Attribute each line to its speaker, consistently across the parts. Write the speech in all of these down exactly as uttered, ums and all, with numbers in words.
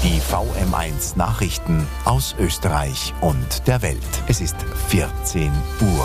Speaker 1: Die V M eins Nachrichten aus Österreich und der Welt. Es ist vierzehn Uhr.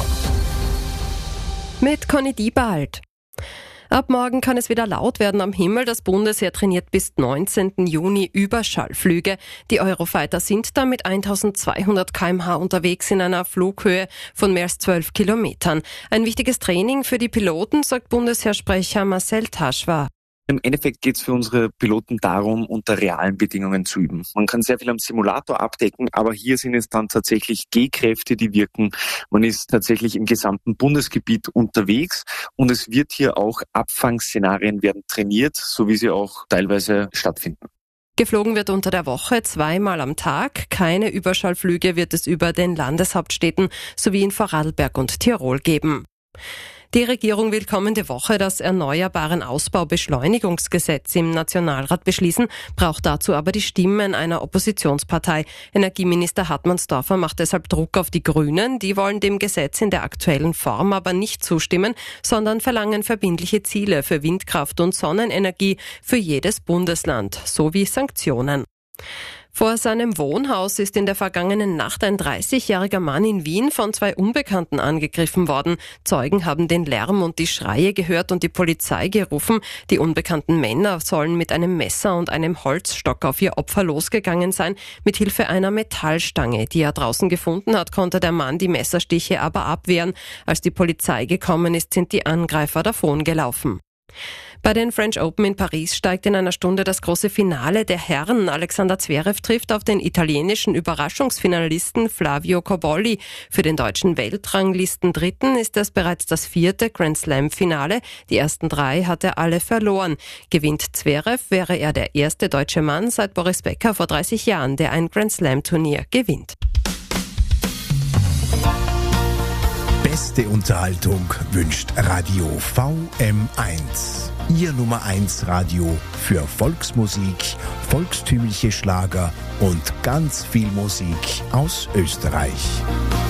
Speaker 2: Mit Conny Diebald. Ab morgen kann es wieder laut werden am Himmel. Das Bundesheer trainiert bis neunzehnten Juni Überschallflüge. Die Eurofighter sind da mit eintausendzweihundert Kilometer pro Stunde unterwegs in einer Flughöhe von mehr als zwölf Kilometern. Ein wichtiges Training für die Piloten, sagt Bundesheersprecher Marcel Taschwa.
Speaker 3: Im Endeffekt geht es für unsere Piloten darum, unter realen Bedingungen zu üben. Man kann sehr viel am Simulator abdecken, aber hier sind es dann tatsächlich G-Kräfte, die wirken. Man ist tatsächlich im gesamten Bundesgebiet unterwegs und es wird hier auch Abfangszenarien werden trainiert, so wie sie auch teilweise stattfinden.
Speaker 2: Geflogen wird unter der Woche zweimal am Tag. Keine Überschallflüge wird es über den Landeshauptstädten sowie in Vorarlberg und Tirol geben. Die Regierung will kommende Woche das Erneuerbaren Ausbau-Beschleunigungsgesetz im Nationalrat beschließen, braucht dazu aber die Stimmen einer Oppositionspartei. Energieminister Hartmannsdorfer macht deshalb Druck auf die Grünen. Die wollen dem Gesetz in der aktuellen Form aber nicht zustimmen, sondern verlangen verbindliche Ziele für Windkraft und Sonnenenergie für jedes Bundesland sowie Sanktionen. Vor seinem Wohnhaus ist in der vergangenen Nacht ein dreißigjähriger Mann in Wien von zwei Unbekannten angegriffen worden. Zeugen haben den Lärm und die Schreie gehört und die Polizei gerufen. Die unbekannten Männer sollen mit einem Messer und einem Holzstock auf ihr Opfer losgegangen sein. Mithilfe einer Metallstange, die er draußen gefunden hat, konnte der Mann die Messerstiche aber abwehren. Als die Polizei gekommen ist, sind die Angreifer davongelaufen. Bei den French Open in Paris steigt in einer Stunde das große Finale der Herren. Alexander Zverev trifft auf den italienischen Überraschungsfinalisten Flavio Cobolli. Für den deutschen Weltranglistendritten ist es bereits das vierte Grand-Slam-Finale. Die ersten drei hat er alle verloren. Gewinnt Zverev, wäre er der erste deutsche Mann seit Boris Becker vor dreißig Jahren, der ein Grand-Slam-Turnier gewinnt.
Speaker 1: Beste Unterhaltung wünscht Radio V M eins. Ihr Nummer eins Radio für Volksmusik, volkstümliche Schlager und ganz viel Musik aus Österreich.